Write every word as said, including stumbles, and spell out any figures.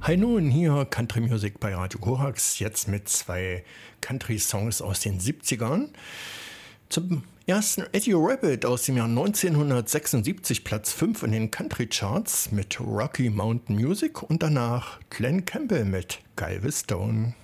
Hi nun, hier Country Music bei Radio Korax, jetzt mit zwei Country-Songs aus den siebzigern. Zum ersten Eddie Rabbit aus dem Jahr neunzehnhundertsechsundsiebzig, Platz fünf in den Country-Charts mit Rocky Mountain Music und danach Glenn Campbell mit Galveston.